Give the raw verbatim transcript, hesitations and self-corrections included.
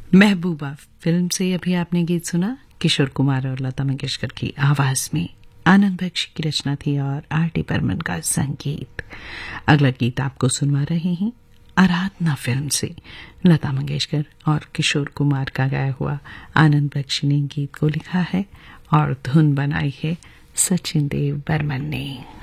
महबूबा film से अभी आपने गीत सुना, किशोर कुमार और लता मंगेशकर की आवाज में। आनंद बख्शी की रचना थी और आर टी बर्मन का संगीत। अगला गीत आपको सुनवा रहे हैं आराधना फिल्म से, लता मंगेशकर और किशोर कुमार का गाया हुआ। आनंद बख्शी ने गीत को लिखा है और धुन बनाई है सचिन देव बर्मन ने।